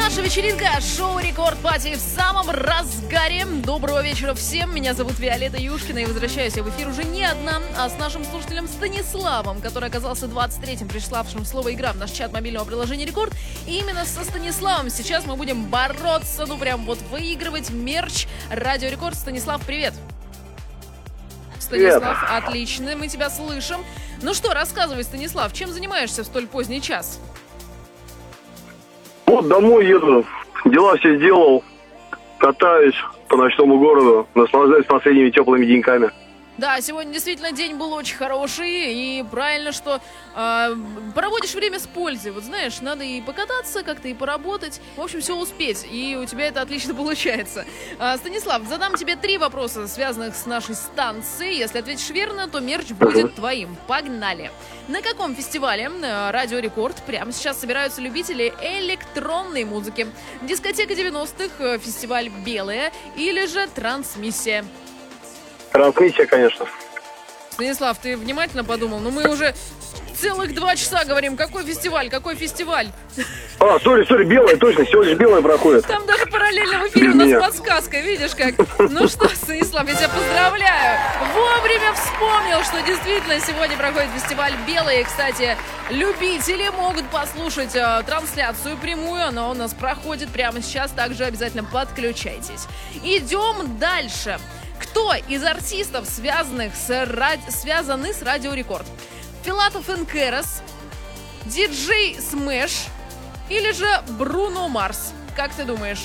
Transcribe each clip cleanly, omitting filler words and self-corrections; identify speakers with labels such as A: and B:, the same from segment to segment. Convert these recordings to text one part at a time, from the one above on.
A: Наша вечеринка, шоу Рекорд Пати в самом разгаре. Доброго вечера всем. Меня зовут Виолетта Юшкина и возвращаюсь я в эфир уже не одна, а с нашим слушателем Станиславом, который оказался 23-м приславшим слово «Игра» в наш чат мобильного приложения Рекорд. И именно со Станиславом сейчас мы будем бороться, прям выигрывать мерч Радио Рекорд. Станислав, привет. Станислав, отлично, мы тебя слышим. Ну что, рассказывай, Станислав, чем занимаешься в столь поздний час?
B: Вот домой еду, дела все сделал, катаюсь по ночному городу, наслаждаюсь последними теплыми деньками.
A: Да, сегодня действительно день был очень хороший, и правильно, что проводишь время с пользой. Вот знаешь, надо и покататься, как-то и поработать, в общем, все успеть, и у тебя это отлично получается. Станислав, задам тебе 3 вопроса, связанных с нашей станцией. Если ответишь верно, то мерч будет твоим. Погнали! На каком фестивале Радио Рекорд прямо сейчас собираются любители электронной музыки? Дискотека 90-х, фестиваль «Белая» или же «Трансмиссия»?
B: Трансмиссия, конечно.
A: Станислав, ты внимательно подумал? Ну мы уже целых 2 часа говорим, какой фестиваль, какой фестиваль.
B: Сори, белая, точно, сегодня же белая проходит.
A: Там даже параллельно в эфире у нас подсказка, видишь как? Ну что, Станислав, я тебя поздравляю. Вовремя вспомнил, что действительно сегодня проходит фестиваль «Белая». И, кстати, любители могут послушать трансляцию прямую, она у нас проходит прямо сейчас, также обязательно подключайтесь. Идем дальше. Кто из артистов, связаны с Радио Рекорд? Филатов и Керос, диджей Смэш или же Бруно Марс? Как ты думаешь?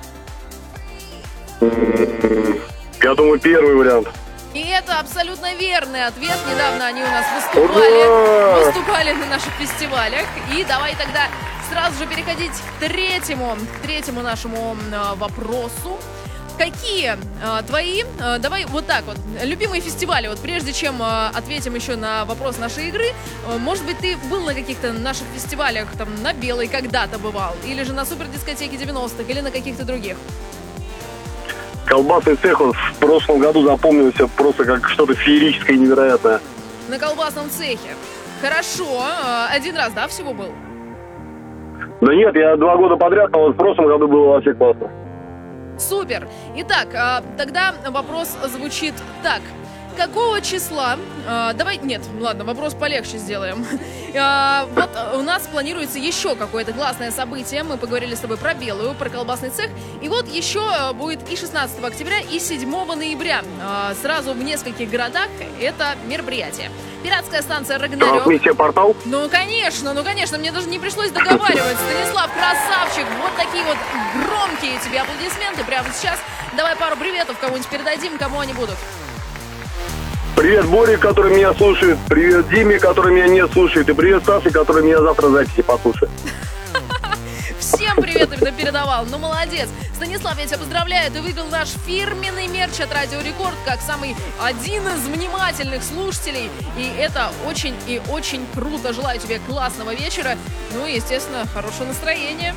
B: Я думаю, первый вариант.
A: И это абсолютно верный ответ. Недавно они у нас выступали на наших фестивалях. И давай тогда сразу же переходить к третьему нашему вопросу. Какие твои, давай вот так вот, любимые фестивали, вот прежде чем ответим еще на вопрос нашей игры, может быть, ты был на каких-то наших фестивалях, там, на Белой когда-то бывал, или же на супердискотеке 90-х, или на каких-то других?
B: Колбасный цех в прошлом году запомнился просто как что-то феерическое и невероятное.
A: На колбасном цехе. Хорошо, 1 раз, да, всего был?
B: Да нет, я 2 года подряд, но вот в прошлом году было вообще классно.
A: Супер! Итак, тогда вопрос звучит так. Какого числа... вопрос полегче сделаем. Вот у нас планируется еще какое-то классное событие. Мы поговорили с тобой про Белую, про колбасный цех. И вот еще будет и 16 октября, и 7 ноября. Сразу в нескольких городах это мероприятие. Пиратская станция «Рагнарёк».
B: Трансмиссия «Портал»?
A: Ну, конечно, мне даже не пришлось договаривать. Станислав, красавчик! Вот такие вот громкие тебе аплодисменты прямо сейчас. Давай пару приветов кому-нибудь передадим, кому они будут.
B: Привет Боре, который меня слушает. Привет Диме, который меня не слушает. И привет Саше, который меня завтра в записи послушает.
A: Всем привет передавал. Ну, молодец. Станислав, я тебя поздравляю. Ты выиграл наш фирменный мерч от Радио Рекорд как один из внимательных слушателей. И это очень и очень круто. Желаю тебе классного вечера. Ну и, естественно, хорошего настроения.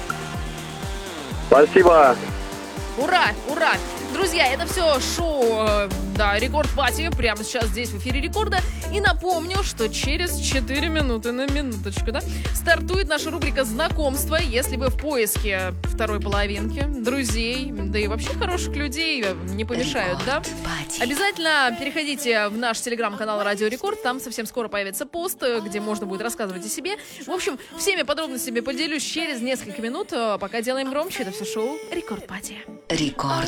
B: Спасибо.
A: Ура, ура! Друзья, это все шоу, Рекорд Пати, прямо сейчас здесь в эфире Рекорда. И напомню, что через 4 минуты, на минуточку, стартует наша рубрика «Знакомство». Если вы в поиске второй половинки, друзей, да и вообще хороших людей не помешают, да? Обязательно переходите в наш телеграм-канал Радио Рекорд. Там совсем скоро появится пост, где можно будет рассказывать о себе. В общем, всеми подробностями поделюсь через несколько минут. Пока делаем громче. Это все шоу Рекорд Пати.
C: Рекорд